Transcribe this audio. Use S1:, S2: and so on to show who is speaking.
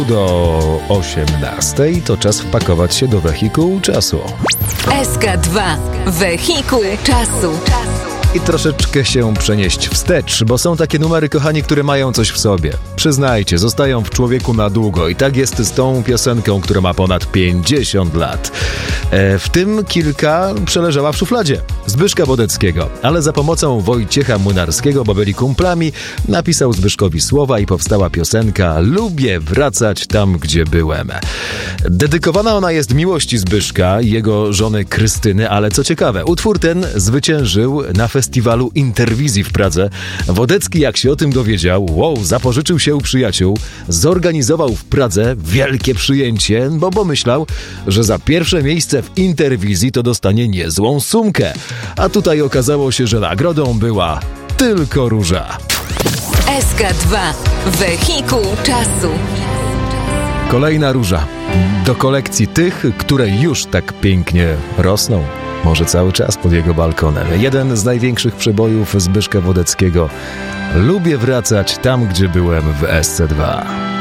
S1: Do 18 to czas wpakować się do wehikułu czasu.
S2: SK2. Wehikuł czasu.
S1: I troszeczkę się przenieść wstecz, bo są takie numery, kochani, które mają coś w sobie. Przyznajcie, zostają w człowieku na długo i tak jest z tą piosenką, która ma ponad 50 lat. W tym kilka przeleżała w szufladzie Zbyszka Wodeckiego, ale za pomocą Wojciecha Młynarskiego, bo byli kumplami, napisał Zbyszkowi słowa i powstała piosenka Lubię wracać tam, gdzie byłem. Dedykowana ona jest miłości Zbyszka i jego żony Krystyny, ale co ciekawe, utwór ten zwyciężył na festiwalu Interwizji w Pradze. Wodecki, jak się o tym dowiedział, zapożyczył się u przyjaciół, zorganizował w Pradze wielkie przyjęcie, bo myślał, że za pierwsze miejsce w Interwizji to dostanie niezłą sumkę. A tutaj okazało się, że nagrodą była tylko róża.
S2: SK2. Wehikuł czasu.
S1: Kolejna róża. Do kolekcji tych, które już tak pięknie rosną. Może cały czas pod jego balkonem. Jeden z największych przebojów Zbyszka Wodeckiego. Lubię wracać tam, gdzie byłem w SC2.